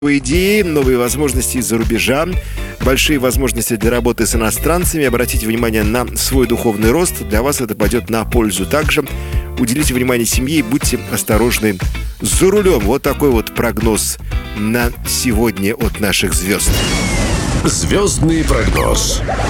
Идеи, новые возможности из-за рубежа, большие возможности для работы с иностранцами. Обратите внимание на свой духовный рост. Для вас это пойдет на пользу. Также уделите внимание семье и будьте осторожны за рулем. Вот такой вот прогноз на сегодня от наших звезд. Звездный прогноз.